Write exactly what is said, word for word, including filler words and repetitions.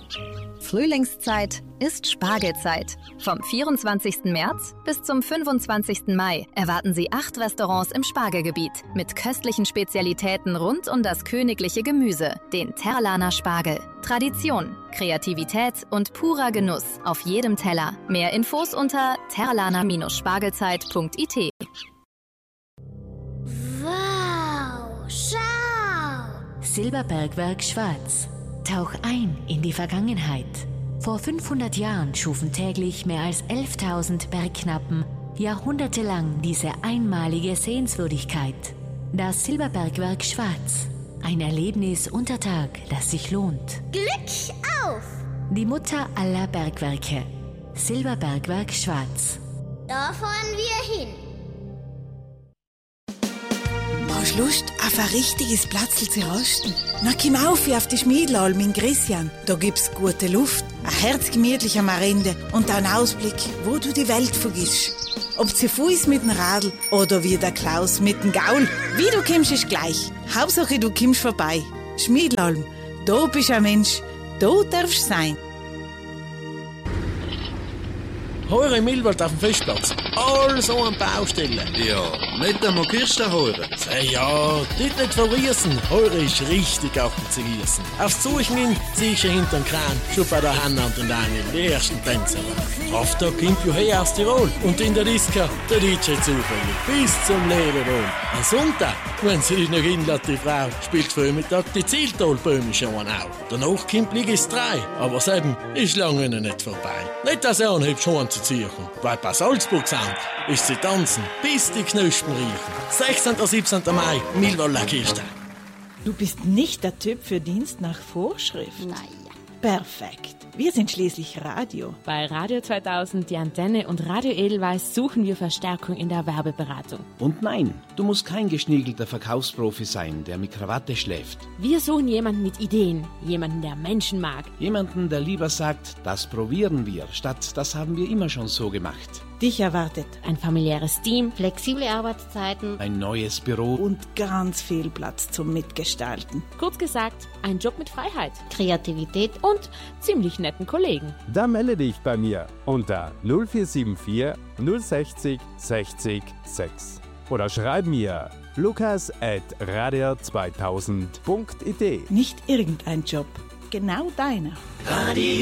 Frühlingszeit ist Spargelzeit. Vom vierundzwanzigsten März bis zum fünfundzwanzigsten Mai erwarten Sie acht Restaurants im Spargelgebiet mit köstlichen Spezialitäten rund um das königliche Gemüse, den Terlaner Spargel. Tradition, Kreativität und purer Genuss auf jedem Teller. Mehr Infos unter terlaner Spargelzeit punkt I T. Wow, schau! Silberbergwerk Schwarz. Tauch ein in die Vergangenheit. Vor fünfhundert Jahren schufen täglich mehr als elftausend Bergknappen jahrhundertelang diese einmalige Sehenswürdigkeit. Das Silberbergwerk Schwarz. Ein Erlebnis unter Tag, das sich lohnt. Glück auf! Die Mutter aller Bergwerke. Silberbergwerk Schwarz. Da fahren wir hin. Hast du Lust auf ein richtiges Platzl zu rasten? Na, komm auf auf die Schmiedlalm in Gressian. Da gibt's gute Luft, ein herzgemütlicher Marinde und einen Ausblick, wo du die Welt vergisst. Ob zu Fuß mit dem Radl oder wie der Klaus mit dem Gaul. Wie du kommst, ist gleich. Hauptsache, du kommst vorbei. Schmiedlalm, da bist ein Mensch, da darfst sein. Heuer im Milwald auf dem Festplatz. Alles so an Baustellen. Ja, nicht einmal Kirsten heuer. Sei ja, dort nicht verriesen. Heuer ist richtig auf dem Zerriesen. Aufs Suchen hin siehst du hinterm Kran schon bei der Hanna und den Daniel die ersten Tänzer. Kraftag kommt ja her aus Tirol. Und in der Disco der D J zufällig bis zum Lebewohl. Am Sonntag, wenn sie dich noch hinlässt, die Frau, spielt Vormittag die Zieltalböhmische auch. Danach kommt Ligis drei. Aber das eben ist lange noch nicht vorbei. Nicht, dass er anhebt schon zu ziehen. Weil bei Salzburg sind, ist sie tanzen, bis die Knospen riechen. sechzehnten und siebzehnten Mai, Milwalder Kirche. Du bist nicht der Typ für Dienst nach Vorschrift. Naja. Perfekt. Wir sind schließlich Radio. Bei Radio zweitausend, die Antenne und Radio Edelweiss suchen wir Verstärkung in der Werbeberatung. Und nein, du musst kein geschniegelter Verkaufsprofi sein, der mit Krawatte schläft. Wir suchen jemanden mit Ideen, jemanden, der Menschen mag. Jemanden, der lieber sagt, das probieren wir, statt das haben wir immer schon so gemacht. Dich erwartet ein familiäres Team, Flexible Arbeitszeiten. Ein neues Büro und ganz viel Platz zum Mitgestalten. Kurz gesagt, ein Job mit Freiheit, Kreativität und ziemlich netten Kollegen. Da melde dich bei mir unter null vier sieben vier null sechzig sechzig sechs oder schreib mir lukas at radio zweitausend punkt I T. Nicht irgendein Job, genau deiner. Radio